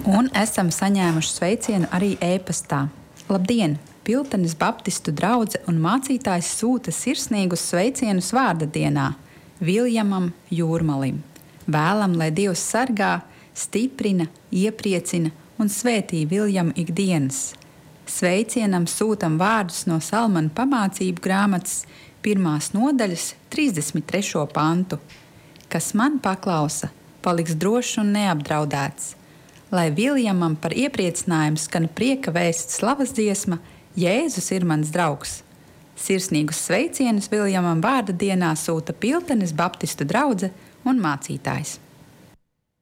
Un esam saņēmuši sveicienu arī e-pastā. Labdien! Piltenes Baptistu draudze un mācītājs sūta sirsnīgus sveicienus vārda dienā Viljamam Jūrmalim. Vēlam, lai Dievs sargā, stiprina, iepriecina un svētī Viljamu ikdienas. Sveicienam sūtam vārdus no Salmana pamācību grāmatas 1. nodaļas 33. pantu. Kas man paklausa, paliks drošs un neapdraudēts. Lai Viljamam par iepriecinājumu skan prieka vēsts slavas dziesma, Jēzus ir mans draugs. Sirsnīgus sveicienus Viljamam vārda dienā sūta Piltenes Baptistu draudze un mācītājs.